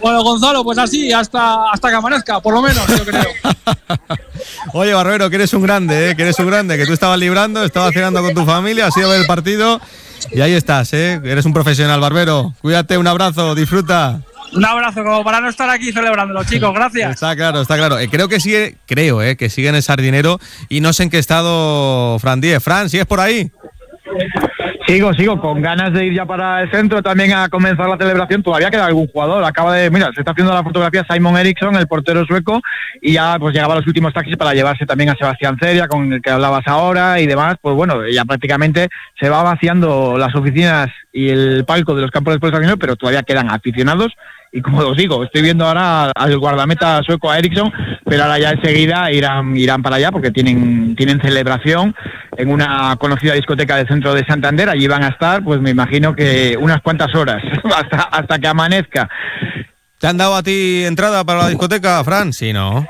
Bueno, Gonzalo, pues así, hasta que amanezca, por lo menos, yo creo. Oye, Barbero, que eres un grande, que tú estabas librando, estabas cenando con tu familia, has ido a ver el partido y ahí estás, eres un profesional, Barbero. Cuídate, un abrazo, disfruta. Un abrazo, como para no estar aquí celebrándolo, chicos, gracias. Está claro. Creo que sigue en el Sardinero y no sé en qué estado Fran Díez. Fran, ¿sigues por ahí? Sigo, con ganas de ir ya para el centro también a comenzar la celebración. Todavía queda algún jugador. Se está haciendo la fotografía Simon Eriksson, el portero sueco, y ya pues llegaba a los últimos taxis para llevarse también a Sebastián Ceria, con el que hablabas ahora y demás. Pues bueno, ya prácticamente se va vaciando las oficinas y el palco de los campos de exposición, pero todavía quedan aficionados. Y como os digo, estoy viendo ahora al guardameta sueco, a Eriksson, pero ahora ya enseguida irán para allá porque tienen celebración en una conocida discoteca del centro de Santander. Allí van a estar, pues me imagino que unas cuantas horas, hasta que amanezca. ¿Te han dado a ti entrada para la discoteca, Fran? Sí, ¿no?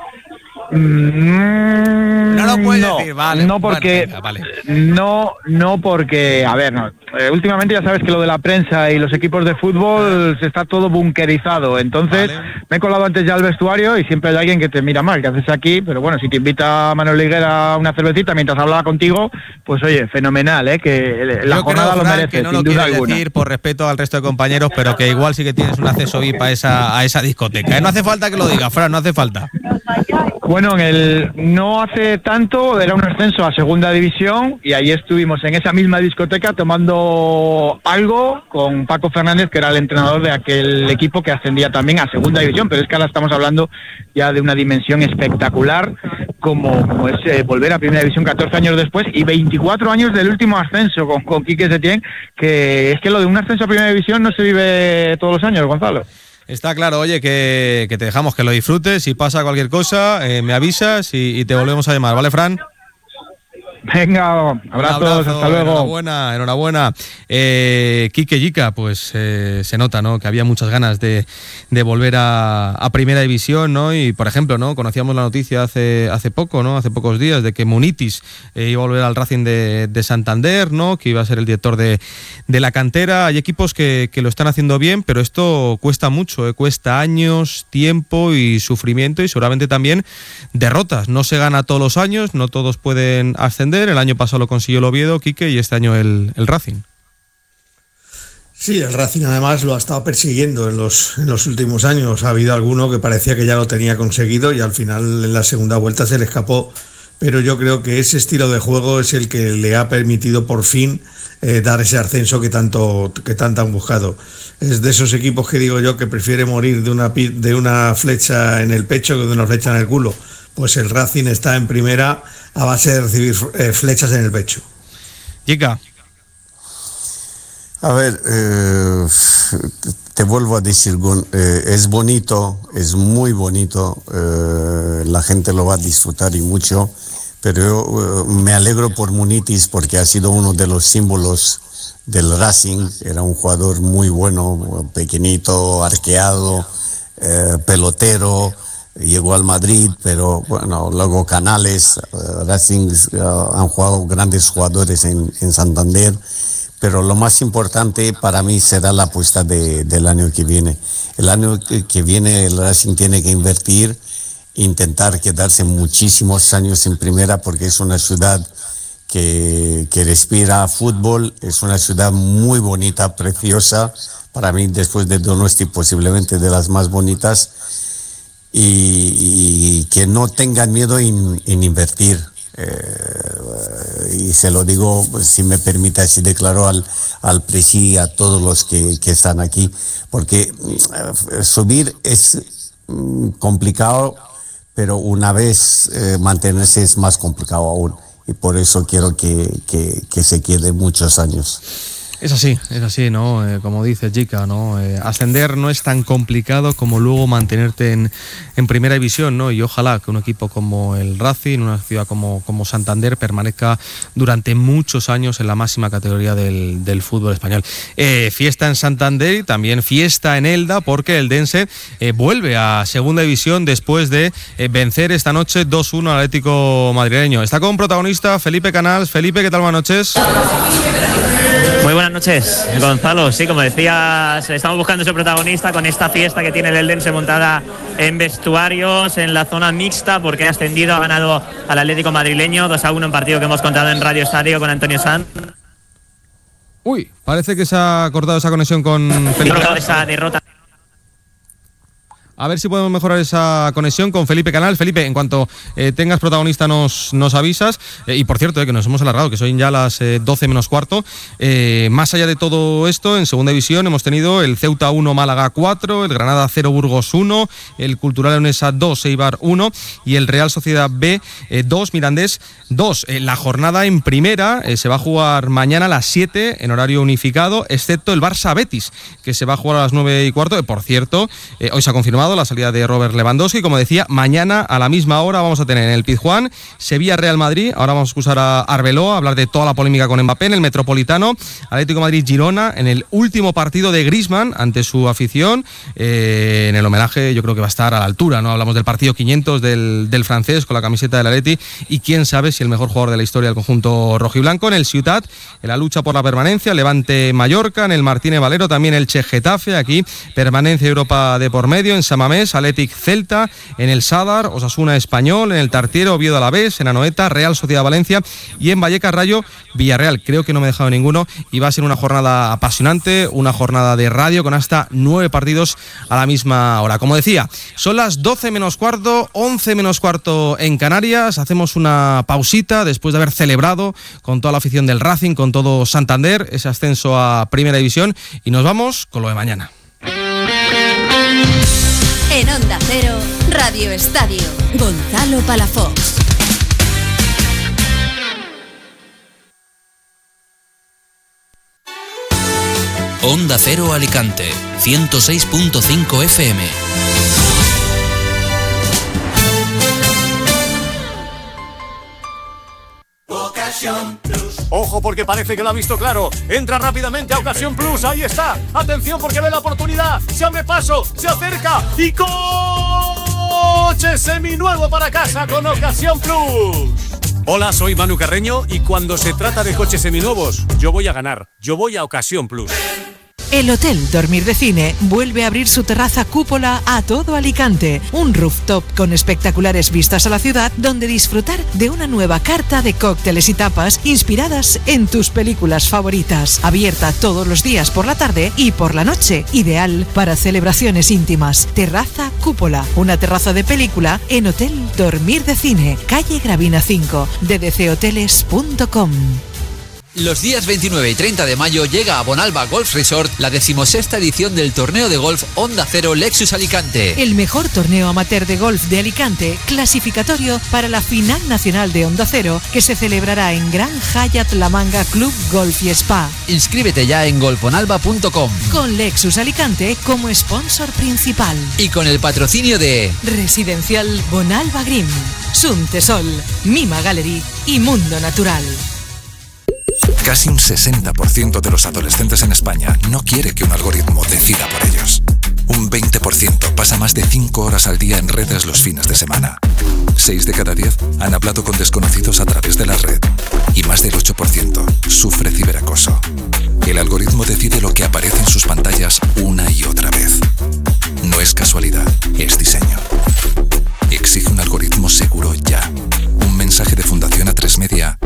No lo puedes decir, vale. No porque, bueno, vale. No porque, a ver, no. Últimamente ya sabes que lo de la prensa y los equipos de fútbol se está todo bunkerizado. Entonces me he colado antes ya al vestuario y siempre hay alguien que te mira mal, ¿qué haces aquí? Pero bueno, si te invita Manuel Higuera a una cervecita mientras hablaba contigo, pues oye, fenomenal, que la jornada creo, lo Fran, merece, que no sin lo duda quieres alguna. decir por respeto al resto de compañeros, pero que igual sí que tienes un acceso VIP a esa discoteca. No hace falta que lo digas, Fran, no hace falta. Bueno, no hace tanto era un ascenso a segunda división y ahí estuvimos en esa misma discoteca tomando algo con Paco Fernández, que era el entrenador de aquel equipo que ascendía también a segunda división, pero es que ahora estamos hablando ya de una dimensión espectacular como es volver a primera división 14 años después y 24 años del último ascenso con Quique Setién, que es que lo de un ascenso a primera división no se vive todos los años, Gonzalo. Está claro, oye, que te dejamos que lo disfrutes. Si pasa cualquier cosa, me avisas y te volvemos a llamar, ¿vale, Fran? Venga, abrazos, hasta luego. Enhorabuena. Quique Yica, pues se nota, ¿no?, que había muchas ganas de volver a Primera División, ¿no? Y, por ejemplo, ¿no?, conocíamos la noticia hace poco, ¿no?, hace pocos días, de que Munitis iba a volver al Racing de Santander, ¿no?, que iba a ser el director de la cantera. Hay equipos que lo están haciendo bien, pero esto cuesta mucho, cuesta años, tiempo y sufrimiento y seguramente también derrotas. No se gana todos los años, no todos pueden ascender. El año pasado lo consiguió el Oviedo, Quique, y este año el Racing. Sí, el Racing además lo ha estado persiguiendo en los últimos años. Ha habido alguno que parecía que ya lo tenía conseguido y al final en la segunda vuelta se le escapó. Pero yo creo que ese estilo de juego es el que le ha permitido por fin dar ese ascenso que tanto han buscado. Es de esos equipos que digo yo que prefiere morir de una flecha en el pecho que de una flecha en el culo. Pues el Racing está en primera a base de recibir flechas en el pecho. Yica. A ver, te vuelvo a decir, es bonito, es muy bonito, la gente lo va a disfrutar y mucho, pero yo me alegro por Munitis porque ha sido uno de los símbolos del Racing. Era un jugador muy bueno, pequeñito, arqueado, pelotero. Llegó al Madrid, pero bueno, luego Canales, Racing han jugado grandes jugadores en Santander, pero lo más importante para mí será la apuesta del año que viene. El año que viene el Racing tiene que invertir, intentar quedarse muchísimos años en primera porque es una ciudad que respira fútbol, es una ciudad muy bonita, preciosa, para mí después de Donosti posiblemente de las más bonitas. Y que no tengan miedo en invertir. Y se lo digo, si me permite, así declaro al presi y a todos los que están aquí, porque subir es complicado, pero una vez mantenerse es más complicado aún. Y por eso quiero que se quede muchos años. Es así, ¿no? Como dice Yica, ¿no? Ascender no es tan complicado como luego mantenerte en primera división, ¿no? Y ojalá que un equipo como el Racing, una ciudad como Santander, permanezca durante muchos años en la máxima categoría del fútbol español. Fiesta en Santander y también fiesta en Elda, porque el Dense vuelve a segunda división después de vencer esta noche 2-1 al Atlético madrileño. Está como protagonista Felipe Canals. Felipe, ¿qué tal? Buenas noches. Muy buenas noches, Gonzalo. Sí, como decías, estamos buscando ese protagonista con esta fiesta que tiene el Eldense montada en vestuarios, en la zona mixta, porque ha ascendido, ha ganado al Atlético madrileño 2-1 en partido que hemos contado en Radio Estadio con Antonio Sanz. Uy, parece que se ha cortado esa conexión con Felipe. Esa derrota. A ver si podemos mejorar esa conexión con Felipe Canal. Felipe, en cuanto tengas protagonista nos avisas. Y por cierto, que nos hemos alargado, que son ya las 12 menos cuarto. Más allá de todo esto, en segunda división hemos tenido el Ceuta 1, Málaga 4, el Granada 0, Burgos 1, el Cultural Leonesa 2, Eibar 1 y el Real Sociedad B 2, Mirandés 2. La jornada en primera se va a jugar mañana a las 7 en horario unificado, excepto el Barça-Betis, que se va a jugar a las 9:15. Por cierto, hoy se ha confirmado la salida de Robert Lewandowski. Como decía, mañana a la misma hora vamos a tener en el Pizjuán Sevilla-Real Madrid. Ahora vamos a escuchar a Arbeloa, hablar de toda la polémica con Mbappé. En el Metropolitano, Atlético Madrid-Girona, en el último partido de Griezmann ante su afición. En el homenaje yo creo que va a estar a la altura, ¿no? Hablamos del partido 500 del francés con la camiseta del Atleti y quién sabe si el mejor jugador de la historia del conjunto rojiblanco. En el Ciutat, en la lucha por la permanencia, Levante-Mallorca. En el Martínez Valero también el Che-Getafe. Aquí permanencia Europa de por medio. En Samamés, Athletic Celta, en el Sadar, Osasuna Español, en el Tartiero, Oviedo Alavés, en Anoeta, Real Sociedad Valencia y en Vallecas Rayo Villarreal. Creo que no me he dejado ninguno y va a ser una jornada apasionante, una jornada de radio con hasta 9 partidos a la misma hora. Como decía, son las 12 menos cuarto, 11 menos cuarto en Canarias. Hacemos una pausita después de haber celebrado con toda la afición del Racing, con todo Santander, ese ascenso a Primera División y nos vamos con lo de mañana. En Onda Cero, Radio Estadio, Gonzalo Palafox. Onda Cero Alicante, 106.5 FM. Ocasión Plus. Ojo porque parece que lo ha visto claro. Entra rápidamente a Ocasión Plus. Ahí está. Atención porque ve la oportunidad. Se abre paso. Se acerca. Y coche seminuevo para casa con Ocasión Plus. Hola, soy Manu Carreño y cuando se trata de coches seminuevos, yo voy a ganar. Yo voy a Ocasión Plus. El Hotel Dormir de Cine vuelve a abrir su terraza cúpula a todo Alicante, un rooftop con espectaculares vistas a la ciudad donde disfrutar de una nueva carta de cócteles y tapas inspiradas en tus películas favoritas, abierta todos los días por la tarde y por la noche, ideal para celebraciones íntimas. Terraza cúpula, una terraza de película en Hotel Dormir de Cine, calle Gravina 5, ddchoteles.com. Los días 29 y 30 de mayo llega a Bonalba Golf Resort la 16ª edición del torneo de golf Onda Cero Lexus Alicante. El mejor torneo amateur de golf de Alicante, clasificatorio para la final nacional de Onda Cero, que se celebrará en Gran Hyatt La Manga Club Golf y Spa. Inscríbete ya en golfbonalba.com. Con Lexus Alicante como sponsor principal. Y con el patrocinio de Residencial Bonalba Green, Suntesol, Mima Gallery y Mundo Natural. Casi un 60% de los adolescentes en España no quiere que un algoritmo decida por ellos. Un 20% pasa más de 5 horas al día en redes los fines de semana. 6 de cada 10 han hablado con desconocidos a través de la red. Y más del 8% sufre ciberacoso. El algoritmo decide lo que aparece en sus pantallas una y otra vez. No es casualidad, es diseño. Exige un algoritmo seguro ya. Un mensaje de Fundación A3 Media